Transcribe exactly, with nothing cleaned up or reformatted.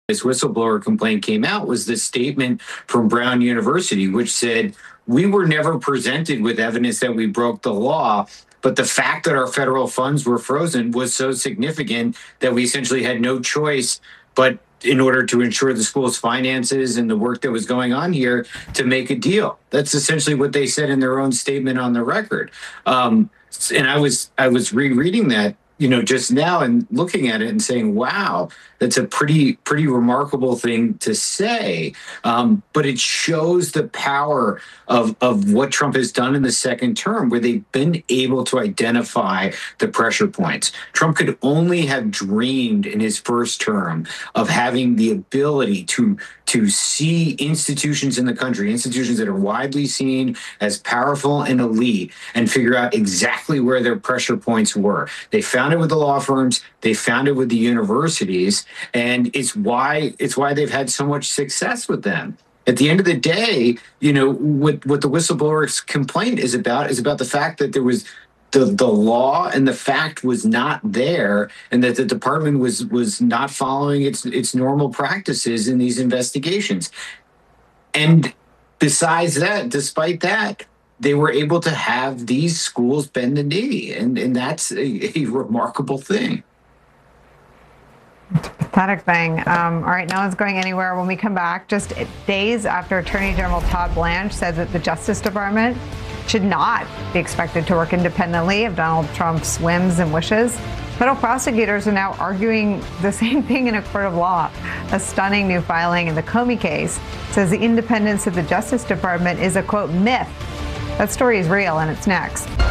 this whistleblower complaint came out was this statement from Brown University, which said, we were never presented with evidence that we broke the law, but the fact that our federal funds were frozen was so significant that we essentially had no choice but in order to ensure the school's finances and the work that was going on here to make a deal. That's essentially what they said in their own statement on the record. Um, and I was I was rereading that, you know, just now and looking at it and saying, wow, that's a pretty, pretty remarkable thing to say. Um, but it shows the power of, of what Trump has done in the second term, where they've been able to identify the pressure points. Trump could only have dreamed in his first term of having the ability to, to see institutions in the country, institutions that are widely seen as powerful and elite, and figure out exactly where their pressure points were. They found it with the law firms. They found it with the universities. And it's why it's why they've had so much success with them. At the end of the day, you know, what, what the whistleblower's complaint is about is about the fact that there was the, the law and the fact was not there, and that the department was was not following its its normal practices in these investigations. And besides that, despite that, they were able to have these schools bend the knee. And, and that's a, a remarkable thing. Pathetic thing. Um, all right, no one's going anywhere. When we come back, just days after Attorney General Todd Blanche said that the Justice Department should not be expected to work independently of Donald Trump's whims and wishes, federal prosecutors are now arguing the same thing in a court of law. A stunning new filing in the Comey case says the independence of the Justice Department is a, quote, myth. That story is real, and it's next.